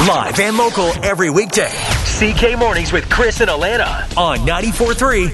Live and local every weekday. CK Mornings with Chris and Alana on 94.3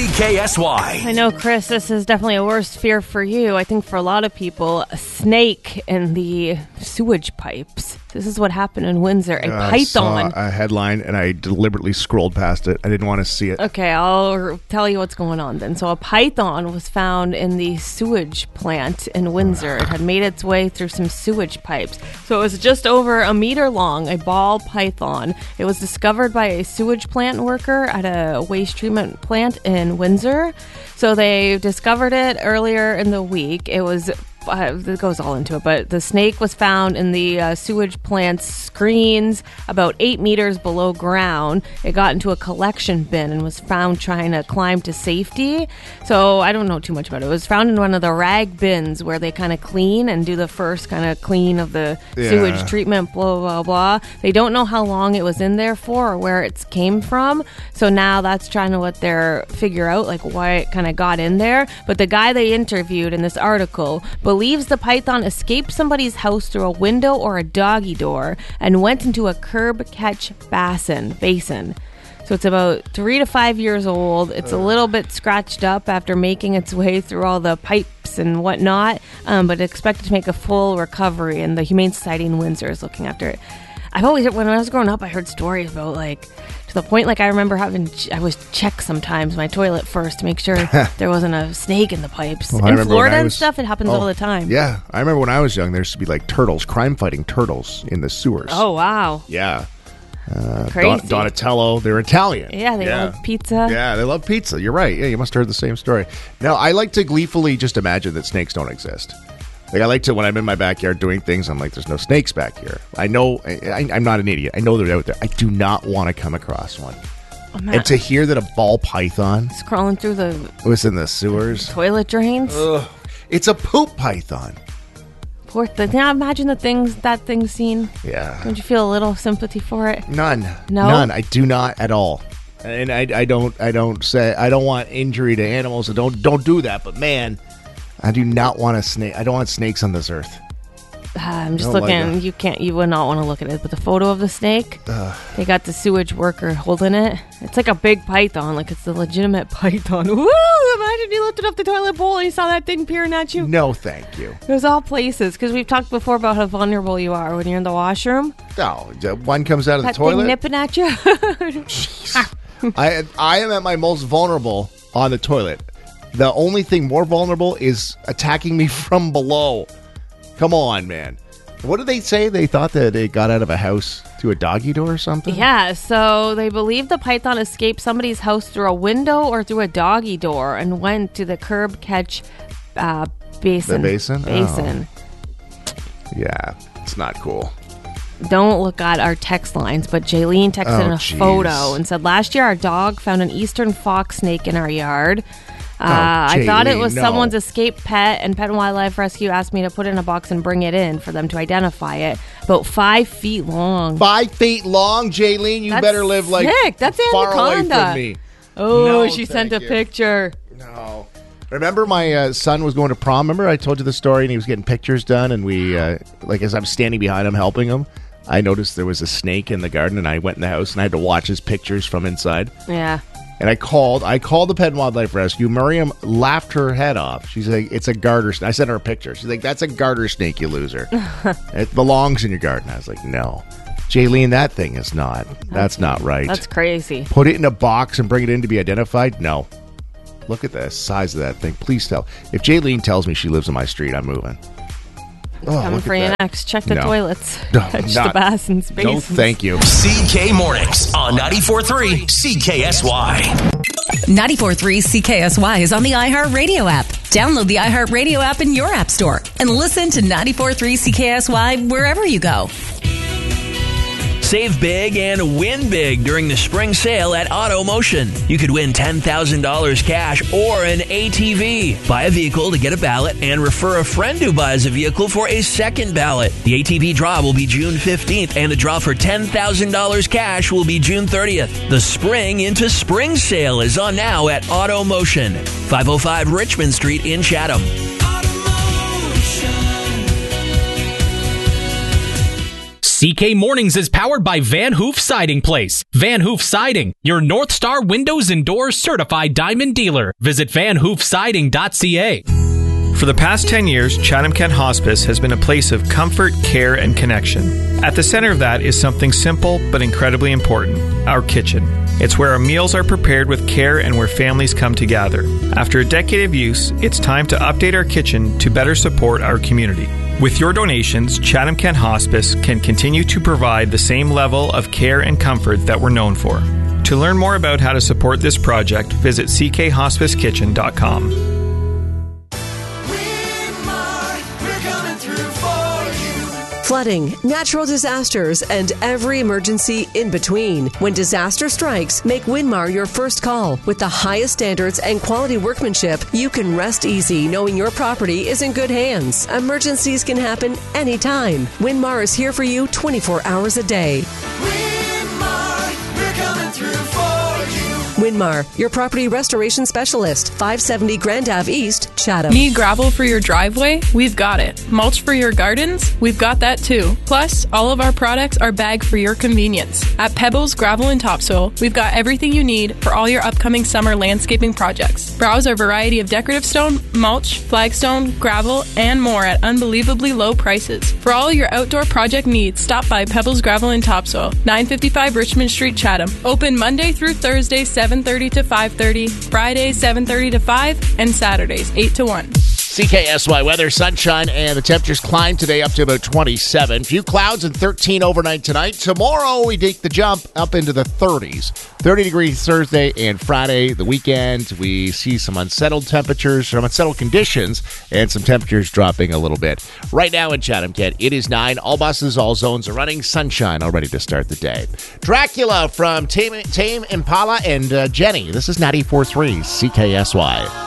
CKSY. I know, Chris, this is definitely a worst fear for you. I think for a lot of people, a snake in the sewage pipes. This is what happened in Windsor. A python. I saw a headline and I deliberately scrolled past it. I didn't want to see it. Okay, I'll tell you what's going on then. So a python was found in the sewage plant in Windsor. It had made its way through some sewage pipes. So it was just over a meter long, a ball python. It was discovered by a sewage plant worker at a waste treatment plant in Windsor. So they discovered it earlier in the week. It was... it goes all into it, but the snake was found in the sewage plant's screens about 8 meters below ground. It got into a collection bin and was found trying to climb to safety. So I don't know too much about it. It was found in one of the rag bins where they kind of clean and do the first kind of clean of the sewage treatment, blah, blah, blah. They don't know how long it was in there for or where it came from. So now that's trying to what they're figure out, like why it kind of got in there. But the guy they interviewed in this article believes the python escaped somebody's house through a window or a doggy door and went into a curb catch basin. So it's about 3 to 5 years old. It's a little bit scratched up after making its way through all the pipes and whatnot, but expected to make a full recovery, and the Humane Society in Windsor is looking after it. I've always, when I was growing up, I heard stories about, like, to the point, like, I remember I was check sometimes my toilet first to make sure there wasn't a snake in the pipes. Well, in Florida and stuff, it happens all the time. Yeah. I remember when I was young, there used to be, like, crime-fighting turtles in the sewers. Oh, wow. Yeah. Crazy. Donatello, they're Italian. Yeah, they love pizza. Yeah, they love pizza. You're right. Yeah, you must have heard the same story. Now, I like to gleefully just imagine that snakes don't exist. Like, I like to, when I'm in my backyard doing things, I'm like, there's no snakes back here. I know, I'm not an idiot. I know they're out there. I do not want to come across one. Oh, man. And to hear that a ball python It's crawling through the was in the sewers. toilet drains. Ugh. It's a poop python. Poor thing. Now imagine that thing's seen. Yeah. Don't you feel a little sympathy for it? None. No? None. I do not at all. And I don't say, I don't want injury to animals. So don't do that. But man, I do not want a snake. I don't want snakes on this earth. I'm just Don't looking. like You would not want to look at it. But the photo of the snake, they got the sewage worker holding it. It's like a big python. Like it's a legitimate python. Woo! Imagine you lifted up the toilet bowl and you saw that thing peering at you. No, thank you. It was all places. Because we've talked before about how vulnerable you are when you're in the washroom. No, one comes out of the That toilet. thing nipping at you. I am at my most vulnerable on the toilet. The only thing more vulnerable is attacking me from below. Come on, man. What did they say? They thought that it got out of a house through a doggy door or something? Yeah, so they believe the python escaped somebody's house through a window or through a doggy door and went to the curb catch basin. The basin? Basin. Oh. Yeah, it's not cool. Don't look at our text lines, but Jaylene texted in a photo and said, last year our dog found an eastern fox snake in our yard. I thought it was someone's escaped pet, and Pet and Wildlife Rescue asked me to put it in a box and bring it in for them to identify it. About 5 feet long. 5 feet long, Jaylene? You better live like sick. That's far away anaconda. from me. Oh, No, she sent a thank you. picture. No. Remember my son was going to prom? Remember I told you the story and he was getting pictures done and we, like as I'm standing behind him helping him, I noticed there was a snake in the garden and I went in the house and I had to watch his pictures from inside. Yeah. And I called the Pet and Wildlife Rescue. Miriam laughed her head off. She's like, it's a garter snake. I sent her a picture. She's like, that's a garter snake, you loser. It belongs in your garden. I was like, no. Jaylene, that thing is not. That's not right. That's crazy. Put it in a box and bring it in to be identified? No. Look at the size of that thing. Please tell. If Jaylene tells me she lives on my street, I'm moving. Coming for you next. Check the toilets. Touch the basins. No, thank you. CK Mornings on 94.3 CKSY. 94.3 CKSY is on the iHeartRadio app. Download the iHeartRadio app in your app store and listen to 94.3 CKSY wherever you go. Save big and win big during the spring sale at AutoMotion. You could win $10,000 cash or an ATV. Buy a vehicle to get a ballot and refer a friend who buys a vehicle for a second ballot. The ATV draw will be June 15th and the draw for $10,000 cash will be June 30th. The Spring into Spring sale is on now at AutoMotion, 505 Richmond Street in Chatham. CK Mornings is powered by Van Hoof Siding Place. Van Hoof Siding, your North Star Windows and Doors certified diamond dealer. Visit vanhoofsiding.ca. For the past 10 years, Chatham-Kent Hospice has been a place of comfort, care, and connection. At the center of that is something simple but incredibly important, our kitchen. It's where our meals are prepared with care and where families come to gather. After a decade of use, it's time to update our kitchen to better support our community. With your donations, Chatham-Kent Hospice can continue to provide the same level of care and comfort that we're known for. To learn more about how to support this project, visit ckhospicekitchen.com. Flooding, natural disasters, and every emergency in between. When disaster strikes, make Winmar your first call. With the highest standards and quality workmanship, you can rest easy knowing your property is in good hands. Emergencies can happen anytime. Winmar is here for you 24 hours a day. Winmar, we're coming through for you. Winmar, your property restoration specialist, 570 Grand Ave East, Chatham. Need gravel for your driveway? We've got it. Mulch for your gardens? We've got that too. Plus, all of our products are bagged for your convenience. At Pebbles Gravel and Topsoil, we've got everything you need for all your upcoming summer landscaping projects. Browse our variety of decorative stone, mulch, flagstone, gravel, and more at unbelievably low prices. For all your outdoor project needs, stop by Pebbles Gravel and Topsoil, 955 Richmond Street, Chatham. Open Monday through Thursday, 7:30 to 5:30, Fridays 7:30 to 5, and Saturdays 8 to 1. CKSY weather, sunshine, and the temperatures climb today up to about 27. Few clouds and 13 overnight tonight. Tomorrow, we take the jump up into the 30s. 30 degrees Thursday and Friday. The weekend, we see some unsettled temperatures, some unsettled conditions, and some temperatures dropping a little bit. Right now in Chatham-Kent, it is 9. All buses, all zones are running. Sunshine all ready to start the day. Dracula from Tame Impala and Jenny. This is 94.3 CKSY.